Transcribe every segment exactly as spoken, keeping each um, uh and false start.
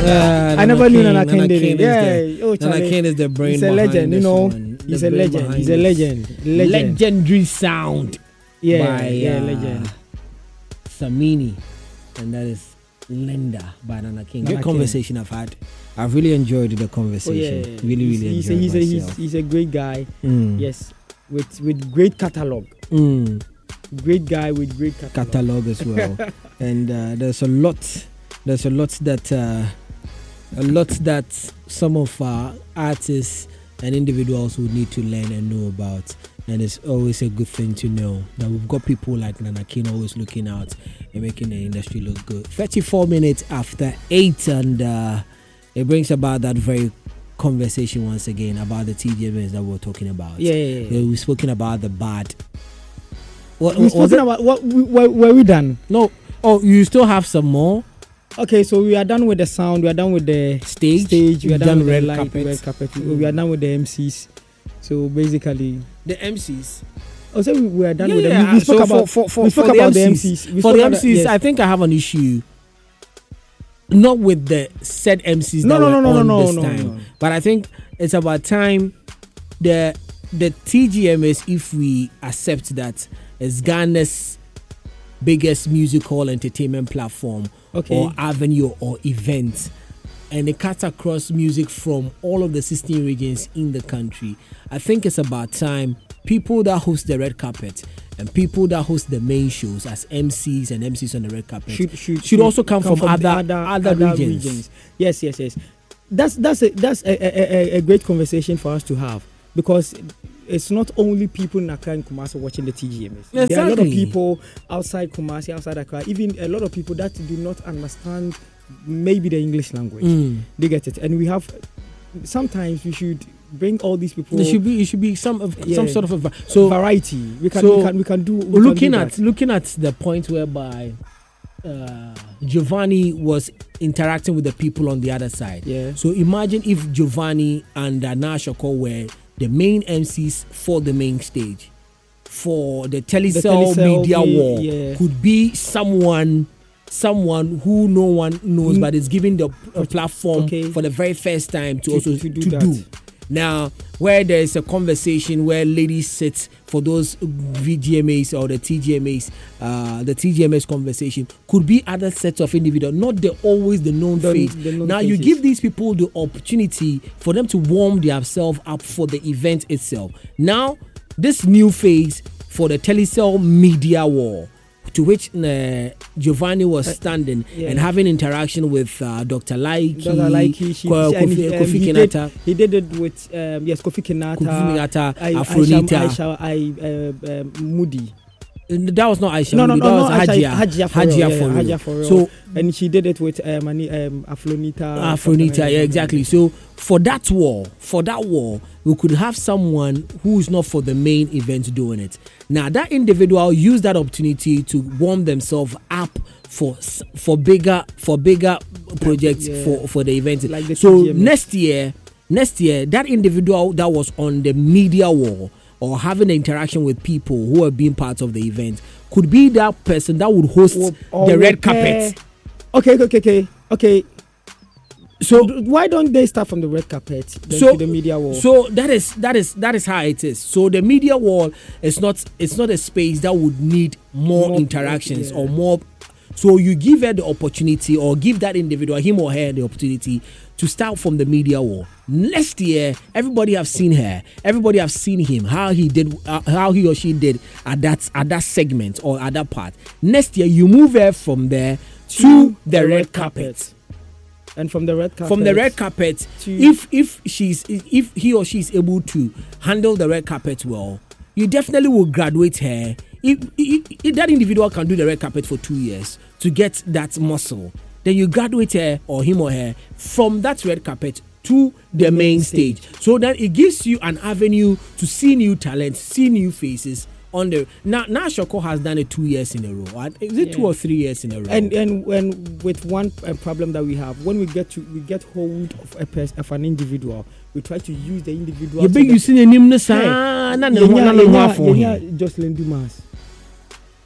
Yeah, I never knew Nana King Nana did King it. Yeah, is the, oh, Nana Charlie. King is the brain. He's a behind legend, you this know. one. He's The a brain legend. behind He's a this legend. Legend. Legendary sound. Yeah, by, yeah, uh, legend. Samini, and that is Linda by Nana King. Nana Good King. conversation I've had. I've really enjoyed the conversation. Oh, yeah. Really, really he's, enjoyed he's a, he's, a, myself. he's, he's a great guy. Mm. Yes, with with great catalog. Mm. Great guy with great catalog. Catalog as well. And uh, there's a lot. There's a lot that uh, a lot that some of our artists and individuals would need to learn and know about. And it's always a good thing to know that we've got people like Nana King always looking out and making the industry look good. thirty-four minutes after eight, and uh, it brings about that very conversation once again about the T G M S that we're talking about. Yeah, yeah, yeah. We've spoken about the bad. What, We've spoken about what we, were, were we done? No. Oh, you still have some more? Okay, so we are done with the sound. We are done with the Stage. Stage. We are We've done, done with red the light, carpet. red carpet. Mm. We are done with the M Cs. So basically, The M Cs. oh, so we, we are done Yeah, with yeah. them. We, we spoke So about for, for, we for spoke the about the M M Cs. Cs. We For spoke the about M Cs, yes. I think I have an issue. Not with the said M Cs No, that no, were no, no, on no, this no, time, no. but I think it's about time the the T G M S, if we accept that, is Ghana's biggest musical entertainment platform, Okay. or avenue or event, and it cuts across music from all of the sixteen regions in the country. I think it's about time people that host the red carpet and people that host the main shows as M Cs and M Cs on the red carpet should, should, should also come, from, the other, other, other regions. regions. Yes, yes, yes. That's that's a that's a, a, a, a great conversation for us to have, because it's not only people in Accra and Kumasi watching the T G M S. Exactly. There are a lot of people outside Kumasi, outside Accra, even a lot of people that do not understand maybe the English language. Mm. They get it, and we have sometimes we should bring all these people. There should be it should be some of Yeah. some sort of a va- so variety. We can so we can we can do. We looking can do at that. looking at the point whereby uh, Giovanni was interacting with the people on the other side. Yeah. So imagine if Giovanni and uh, Nashoko were the main M Cs for the main stage, for the Telecel, Telecel media be- war, yeah. could be someone. Someone who no one knows, Mm. but is giving the a platform Okay. for the very first time to, To- also to do to that. do. Now, where there is a conversation where ladies sit for those V G M As or the T G M As, uh, the T G M S conversation could be other sets of individuals, not the always the known The- face. the known Now, you faces. give these people the opportunity for them to warm themselves up for the event itself. Now, this new phase for the Telecel media war, to which uh, Giovanni was standing yeah. and having interaction with uh, Doctor Laiki, Doctor Laiki, she- Ko- and Kofi, he- um, Kofi he Kinata. did- He did it with um, yes, Kofi Kinata, Kofi Kinata, I- Afronita. Aisha, Aisha, I, uh, um, Moody. That was not Aisha. No, no, Moody, no, that no, was Hajia, Hajia. Hajia for Hajia real, for yeah, real. Hajia for real. So, and she did it with um, Ani- um, Afronita. Afronita, yeah, exactly. So for that war, for that war, we could have someone who is not for the main event doing it. Now that individual used that opportunity to warm themselves up for s- for bigger for bigger projects yeah. for for the event. Like the so T G M S. next year, next year, that individual that was on the media wall or having an interaction with people who are being part of the event could be that person that would host Or- or the red would carpet. Okay, okay, okay, okay. okay. So D- why don't they start from the red carpet then so to the media wall? So that is that is that is how it is. So the media wall is not it's not a space that would need more, More- interactions yeah. or more. So you give her the opportunity or give that individual, him or her, the opportunity to start from the media wall. Next year, everybody have seen her. Everybody have seen him. How he did, uh, how he or she did at that at that segment or at that part. Next year, you move her from there to, the, red carpet. And from the red carpet. From the red carpet, to- if if she's if he or she is able to handle the red carpet well, you definitely will graduate her. If, if, if that individual can do the red carpet for two years to get that muscle, then you graduate her or him or her from that red carpet to the main stage. So that it gives you an avenue to see new talents, see new faces. On the now, now Shoko has done it two years in a row. And is it Yeah. two or three years in a row? And and when with one uh, problem that we have, when we get to we get hold of a person of an individual, we try to use the individual. you so beg that- you see the name na Hey, sa na na Yenya- na na Yenya- for him. Yenya Jocelyn Dumas.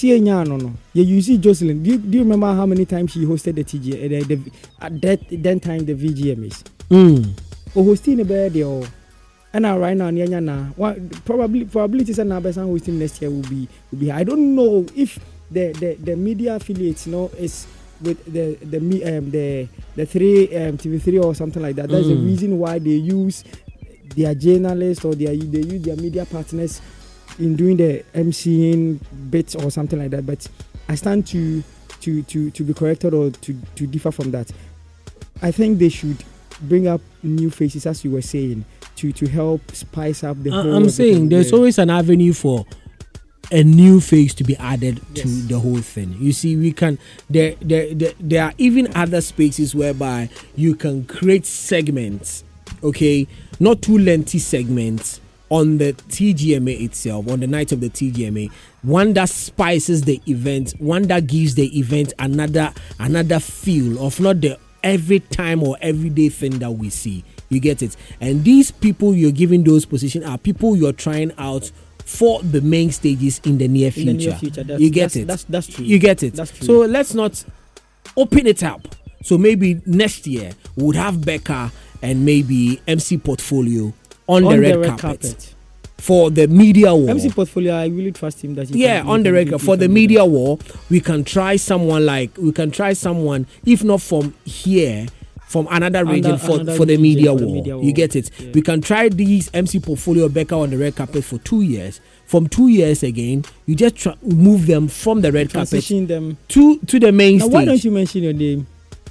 Tia no no. Yeah, you see Jocelyn. Do you, do you remember how many times she hosted the T G uh, the, the at that then time the V G M As? Mm. Or hosting a bed or and now right now near na probably probabilities and numbers and hosting next year will be will be. I don't know if the the, the media affiliates, you know, is with the the um the the three um T V three or something like that. That's mm. the reason why they use their journalists or their they use their media partners in doing the MCing bits or something like that. But I stand to to to to be corrected or to to differ from that. I think they should bring up new faces, as you were saying, to to help spice up the uh, whole. I'm saying there's the, always an avenue for a new face to be added yes. to the whole thing. You see, we can there, there there there are even other spaces whereby you can create segments, okay, not too lengthy segments on the T G M A itself, on the night of the T G M A, one that spices the event, one that gives the event another another feel of not the every time or everyday thing that we see. You get it? And these people you're giving those positions are people you're trying out for the main stages in the near future. In the near future. That's, you get that's, it? That's, that's true. You get it? That's true. So let's not open it up. So maybe next year we would have Becca and maybe M C Portfolio on, on the red, the red carpet, carpet for the media war. M C Portfolio, I really trust him that he yeah can, on he the can, record for the media war. We can try someone like we can try someone if not from here, from another region Under, for, another for the media for war. The media war. You get it? Yeah. We can try these M C Portfolio Becca on the red carpet for two years. From two years again, you just try, move them from the red Transition carpet them to to the main now, stage. Why don't you mention your name?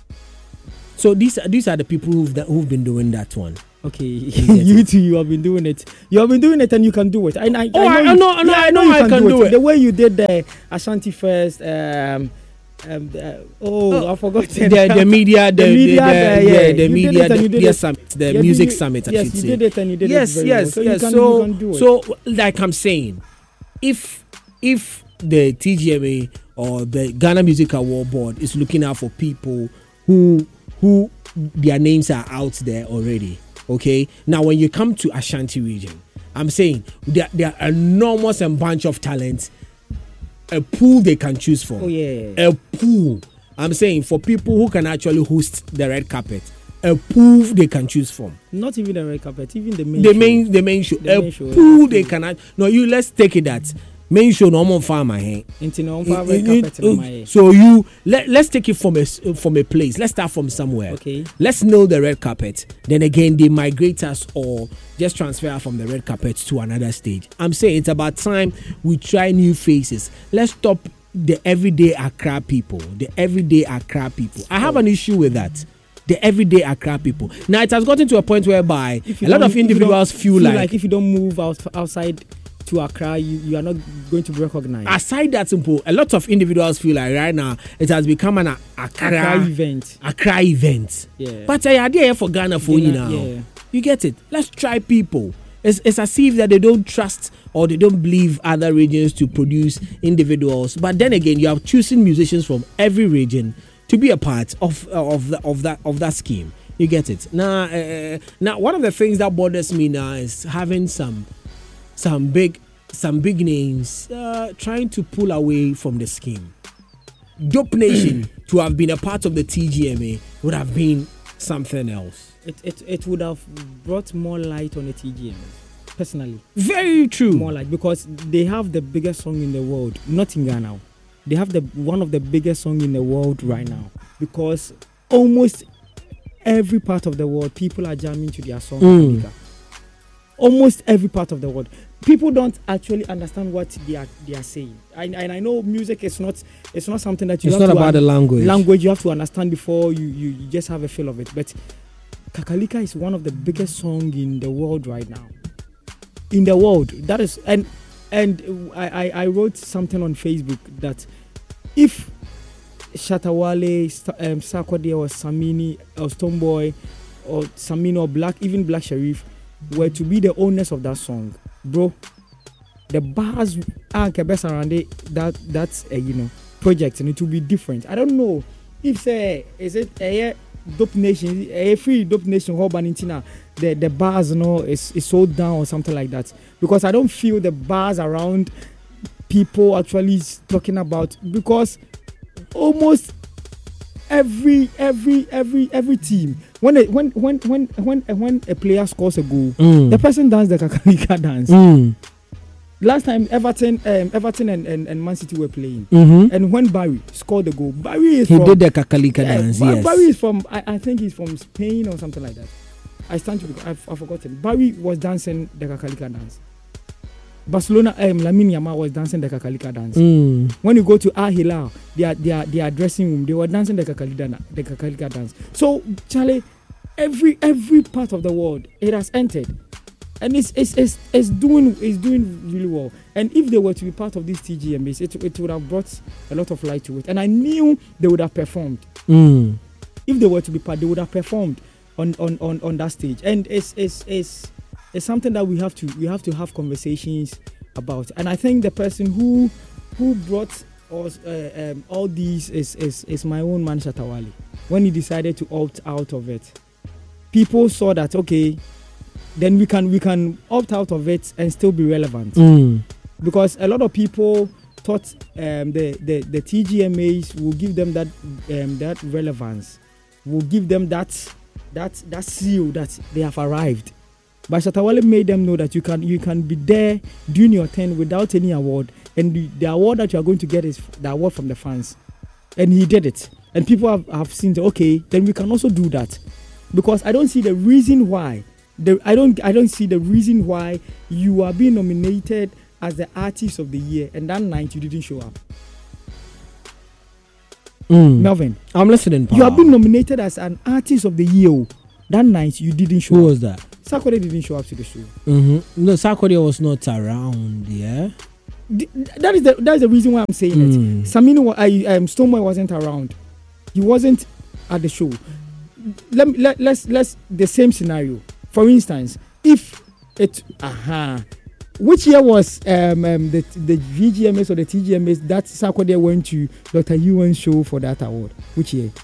So these these are the people who've who've been doing that one. Okay, you too. You have been doing it. You have been doing it, and you can do it. I, I, oh, I know. I, you, know, I know. Yeah, I know. You I can, can do, do it. it. The way you did the Ashanti First. Um, um, uh, oh, oh, I forgot the, the media, the, the media, the, the, yeah, yeah, the media, the media summit, the yeah, music you, summit. I yes, should you say. did it, and you did yes, it very yes, well. yes. So, So, you can, so, so, like I'm saying, if if the T G M A or the Ghana Music Award Board is looking out for people who who their names are out there already, okay. Now, when you come to Ashanti region, I'm saying there there are enormous and bunch of talents, a pool they can choose from. Oh yeah, a pool. I'm saying for people who can actually host the red carpet, a pool they can choose from. Not even the red carpet, even the main. The show. main, the main show. The a main show, pool yeah. they can. No, you let's take it that main show no more farmer here. Into no more red carpet in my. So you let let's take it from a from a place. Let's start from somewhere. Okay. Let's know the red carpet. Then again, they migrate us or just transfer from the red carpet to another stage. I'm saying it's about time we try new faces. Let's stop the everyday Accra people, the everyday Accra people. I have an issue with that. The everyday Accra people. Now it has gotten to a point whereby a lot of individuals feel, feel like, like if you don't move out outside to Accra, you, you are not going to be recognized. Aside that simple, a lot of individuals feel like right now it has become an Accra, Accra event. Accra event. Yeah. But I are there for Ghana for you now. Yeah. You get it? Let's try people. It's, it's as if that they don't trust or they don't believe other regions to produce individuals. But then again, you are choosing musicians from every region to be a part of uh, of the, of that of that scheme. You get it? Now, uh, now one of the things that bothers me now is having some some big some big names uh, trying to pull away from the scheme. Dope Nation to have been a part of the T G M A would have been something else. It, it it would have brought more light on the T G M A, personally. Very true. More light, because they have the biggest song in the world, not in Ghana. They have the one of the biggest song in the world right now, because almost every part of the world, people are jamming to their song. Mm. Almost every part of the world. People don't actually understand what they are they are saying. I, and I know music is not it's not something that you it's have not to about un- the language. Language you have to understand before you, you, you just have a feel of it. But Kakalika is one of the biggest songs in the world right now. In the world. That is and and I, I, I wrote something on Facebook that if Shatawale, um, Sarkodie or Samini or Stonebwoy or Samini or Black, even Black Sherif were to be the owners of that song, bro, the bars are best around it, that that's a you know project, and it will be different. I don't know if say is it a Dope Nation, a free Dope Nation whole Banintina, the the bars you know is is sold down or something like that, because I don't feel the bars around people actually talking about, because almost every every every every team, when a, when when when when when a player scores a goal, mm. the person dances the Kakalika dance. Mm. Last time Everton um, Everton and, and, and Man City were playing, mm-hmm. and when Barry scored the goal, Barry is he from, did the Kakalika yeah, dance. Bar- Yes, Barry is from I, I think he's from Spain or something like that. I stand to be, I've, I've forgotten. Barry was dancing the Kakalika dance. Barcelona, um, Lamine Yamal was dancing the Kakalika dance. Mm. When you go to Al Hilal, their their their dressing room, they were dancing the Kakalika the Kakalika dance. So Charlie, every every part of the world it has entered, and it's it's it's, it's doing it's doing really well. And if they were to be part of this T G M As, it it would have brought a lot of light to it. And I knew they would have performed. Mm. If they were to be part, they would have performed on on on, on that stage. And it's it's it's it's something that we have to we have to have conversations about. And I think the person who who brought us uh, um, all these is, is is my own man Shatta Wale. When he decided to opt out of it, people saw that okay, then we can we can opt out of it and still be relevant. Mm. Because a lot of people thought um, the, the the T G M As will give them that um, that relevance, will give them that that that seal that they have arrived. But Shatta Wale made them know that you can you can be there doing your thing without any award, and the, the award that you are going to get is the award from the fans. And he did it, and people have, have seen that, okay, then we can also do that, because I don't see the reason why the I don't I don't see the reason why you are being nominated as the artist of the year and that night you didn't show up. Mm. Melvin, I'm listening. Pa. you have been nominated as an artist of the year. That night you didn't show Who up. was that? Sarkodie didn't show up to the show. Mm-hmm. No, Sarkodie was not around. Yeah. The, that is the that is the reason why I'm saying Mm. it. Samino, I um, Stonebwoy wasn't around. He wasn't at the show. Let me let let's let's the same scenario. For instance, if it aha, uh-huh, which year was um, um the the V G M S or the T G M S that Sarkodie went to Doctor Yuen's show for that award? Which year?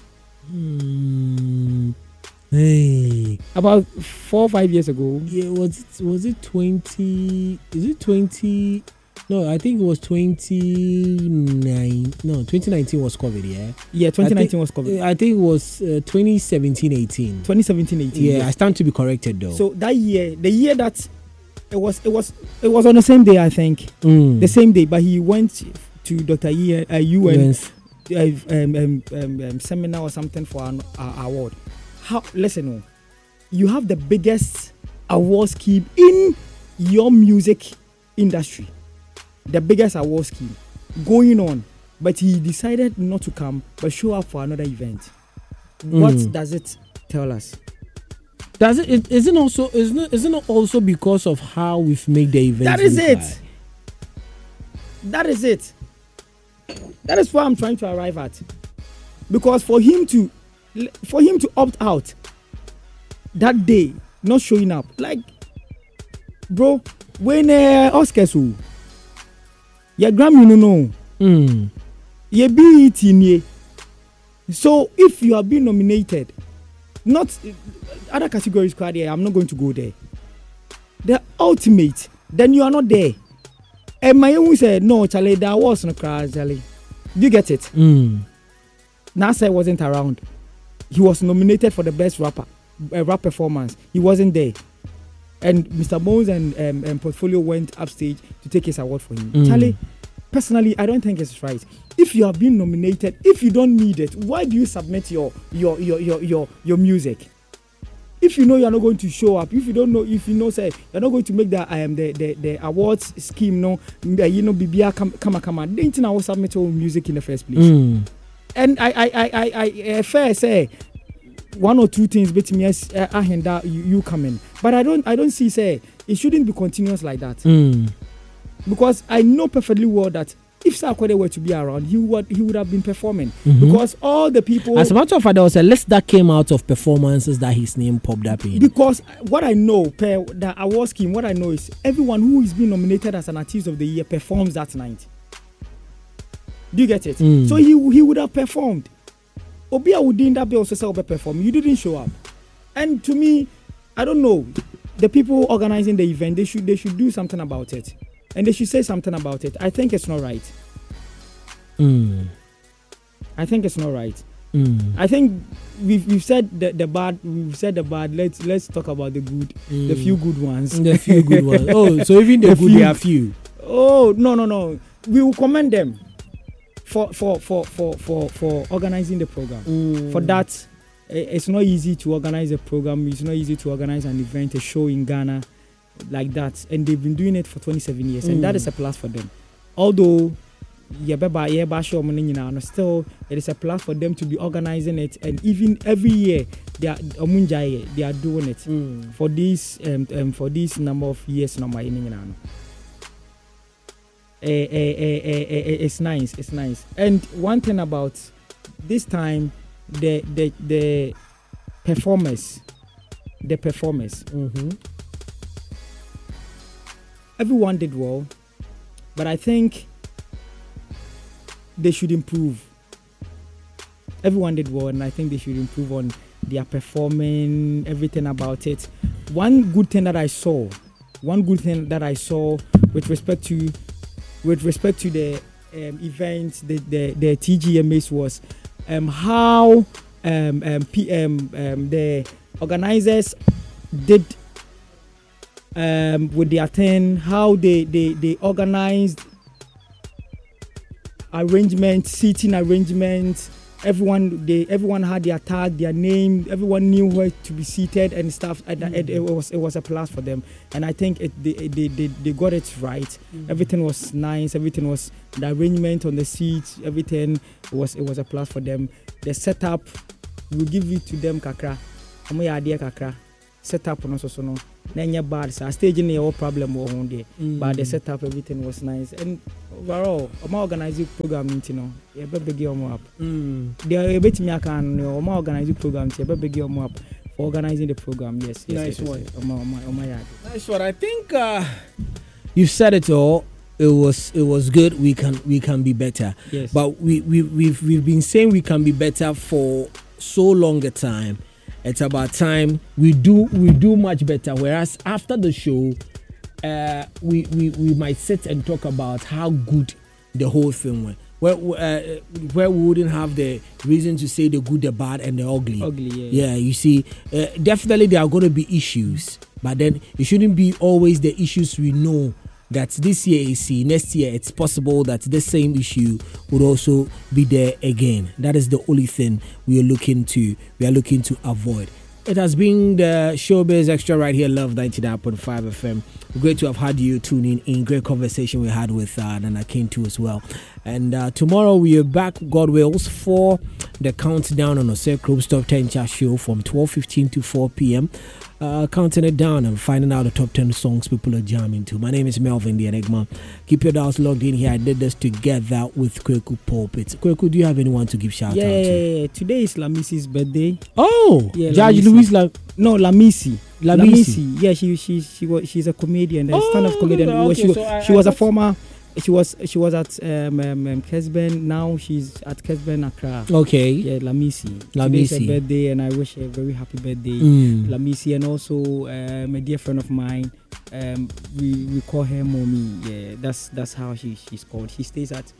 Mm. Hey, about four or five years ago. Yeah, was it was it twenty? Is it twenty? No, I think it was twenty nine. No, twenty nineteen was COVID. Yeah. Yeah, twenty nineteen think, was COVID. I think it was uh, twenty seventeen eighteen. twenty seventeen eighteen. Yeah, yes. I stand to be corrected though. So that year, the year that it was, it was, it was on the same day, I think. Mm. The same day, but he went to Doctor Yuan uh, yes. uh, um, um, um, um, seminar or something for an uh, award. How, listen, you have the biggest award scheme in your music industry, the biggest award scheme going on, but he decided not to come but show up for another event. Mm. What does it tell us? Does it, it isn't also isn't it, isn't it also because of how we've made the event? That is it. Like? That is it. That is what I'm trying to arrive at. Because for him to for him to opt out that day, not showing up, like, bro, when uh, Oscars who your Grammy no no, mm. you be it in ye. So if you have been nominated, not other categories, I'm not going to go there. The ultimate, then you are not there. And my own said, no, Charlie, that was no crash, Charlie. Do you get it? Mm. Nasser wasn't around. He was nominated for the best rapper, uh, rap performance. He wasn't there. And Mister Bones and, um, and Portfolio went upstage to take his award for him. Mm. Charlie, personally, I don't think it's right. If you have been nominated, if you don't need it, why do you submit your your your your your, your music? If you know you're not going to show up, if you don't know, if you know, say you're not going to make the um the the, the awards scheme, no, you know, Bibia come come come on, didn't I submit your music in the first place? Mm. And I I I I, I uh, fair say one or two things between yes uh, uh, you, you come in, but I don't I don't see say it shouldn't be continuous like that. Mm. Because I know perfectly well that if Sarkodie were to be around, he would he would have been performing. Mm-hmm. Because all the people. As a matter of fact, there was a list that came out of performances that his name popped up in. Because what I know, per the award scheme, what I know is everyone who is being nominated as an artist of the year performs that night. Do you get it? Mm. So he he would have performed. Obia would in that be also say perform. You didn't show up, and to me, I don't know. The people organizing the event, they should they should do something about it. and they should say something about it. I think it's not right. Mm. I think it's not right. Mm. I think we've we've said the, the bad. We've said the bad. Let's let's talk about the good. Mm. The few good ones. The few good ones. Oh, so even the, The good, few. they are few. Oh no no no! We will commend them for for for for for, for organizing the program. Mm. For that, eh, it's not easy to organize a program. It's not easy to organize an event, a show in Ghana like that. And they've been doing it for twenty-seven years, Mm. and that is a plus for them. Although, yeah, but yeah, but sure, still it is a plus for them to be organizing it, and even every year they are they are doing it Mm. for these um, um for this number of years. Number Uh, uh, uh, uh, uh, it's nice, it's nice. And one thing about this time, the the the performers, the performers, Mm-hmm. everyone did well, but I think they should improve. Everyone did well, and I think they should improve on their performing, everything about it. One good thing that I saw, one good thing that I saw with respect to with respect to the um, event, the, the, the T G M As was um, how um, um, P M, um, the organizers did um, with their thing, how they, they, they organized arrangements, seating arrangements. Everyone they everyone had their tag, their name. Everyone knew where to be seated and stuff. And Mm. it, it was it was a plus for them. And I think it, they, they they they got it right. Mm. Everything was nice. Everything was the arrangement on the seats. Everything was it was a plus for them. The setup, we give it to them kakra. Omo ya ade kakra. Setup no so so no. Na nya bad. So stage in your problem wo hon there. Mm. But the setup, everything was nice. And overall, omo organize program you know. You better give them up. Mm. They are a bit me can omo organize program. You better give them up for organizing the program. Yes, yes, Nice yes, one. yes. Omo omo omo ya. Nice one. I think uh, you've said it all. It was it was good. We can we can be better. Yes. But we we we've we've been saying we can be better for so long a time. It's about time we do we do much better. Whereas after the show, uh, we we we might sit and talk about how good the whole thing went. Where uh, where we wouldn't have the reason to say the good, the bad, and the ugly. Ugly, yeah. Yeah, you see, uh, definitely there are going to be issues, but then it shouldn't be always the issues we know. That this year is see, next year it's possible that the same issue would also be there again. That is the only thing we are looking to we are looking to avoid. It has been the Showbiz Extra right here, Love ninety-nine point five F M. Great to have had you tuning in. Great conversation we had with uh, Nana King too as well. And uh, tomorrow we are back, God wills, for the countdown on the Circle Top ten Chart Show from twelve fifteen to four p.m. Uh, counting it down and finding out the top ten songs people are jamming to. My name is Melvin the Enigma. Keep your dials logged in here. I did this together with Kweku Pulpit. Kweku, do you have anyone to give shout Yeah, out yeah, to? yeah, yeah. Today is Lamisi's birthday. Oh, Yeah, Judge Lamisi. Louise La- No, Lamisi. Lamisi. Yeah, she she she was she's a comedian, a Oh, stand-up comedian. okay, she, so I- she I was a thought- former. She was she was at um, um, um Kesben. Now she's at Kesben Accra. Okay. Yeah, Lamisi. Lamisi. Today's her birthday, and I wish her a very happy birthday. Mm. Lamisi, and also um, a dear friend of mine. Um, we we call her Mommy. Yeah, that's that's how she she's called. She stays at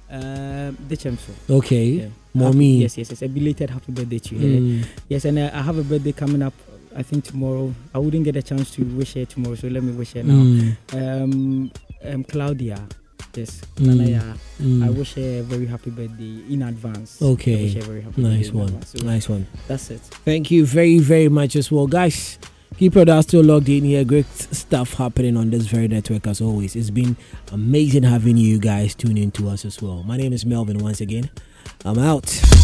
um the Chemso. Okay. Yeah. Mommy. Happy, yes, yes, yes. A belated happy birthday to her. Mm. Yes, and uh, I have a birthday coming up. I think tomorrow. I wouldn't get a chance to wish her tomorrow, so let me wish her now. Mm. Um, um, Claudia. Yes, Mm. Nanaya. Mm. I wish her a very happy birthday in advance. Okay. I wish her a very happy Nice birthday in one. advance. So Nice one. That's it. Thank you very, very much as well, guys. Keep your dials still logged in here. Great stuff happening on this very network as always. It's been amazing having you guys tune in to us as well. My name is Melvin once again. I'm out.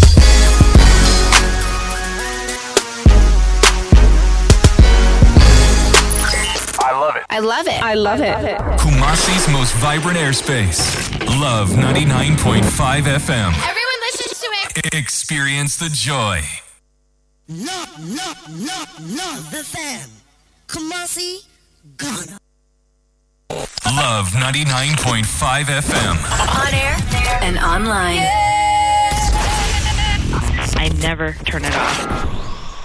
I love it. I love it. I love it. Kumasi's most vibrant airspace. Love ninety-nine point five F M. Everyone listens to it. Experience the joy. Love, love, love, love the fam. Kumasi, Ghana. Love ninety-nine point five F M. On air and online. I never turn it off.